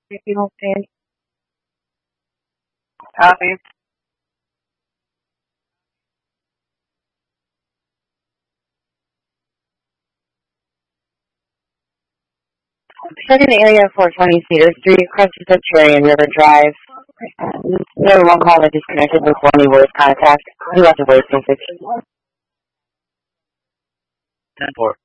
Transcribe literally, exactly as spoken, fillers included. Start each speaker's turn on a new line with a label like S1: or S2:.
S1: If you don't stand. Copy. Second area for twenty Cedar Street, across the Cherry and River Drive. No one call that disconnected before any voice contact. You left a voice message. ten four.